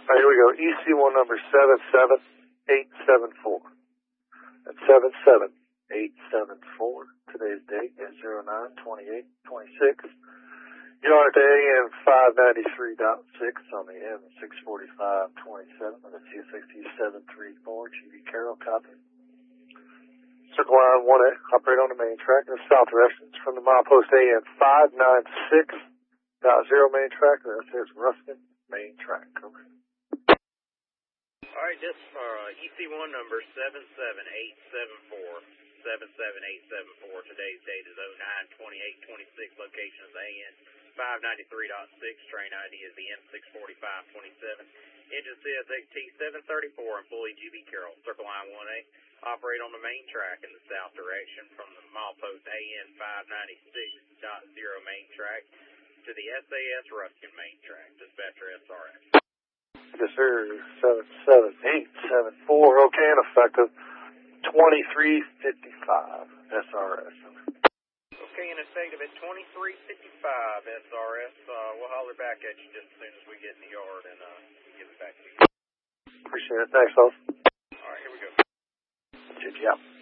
right, here we go. EC1 number 77874. That's 77874. Today's date is 09/28/26. You're on at the AM 593.6 on the M64527 on the C6734 GB Carroll copy. Circle line 1A, operate on the main track in the south direction from the milepost AM 596.0 main track. That says Ruskin main track. Over. All right, this EC1 number 77874. 77874. Today's date is 09/28/26. Location is AN 593.6. Train ID is the M64527. Engine CSXT 734. Employee GB Carroll. Circle line 1A. Operate on the main track in the south direction from the milepost AN 596.0 main track to the SAS Ruskin main track. Dispatcher SRS. Yes, sir. 77874. Okay, and effective 23:55 SRS. Okay, and effective at 23:55 SRS. We'll holler back at you just as soon as we get in the yard and give it back to you. Appreciate it. Thanks, folks. All right, here we go. Yeah.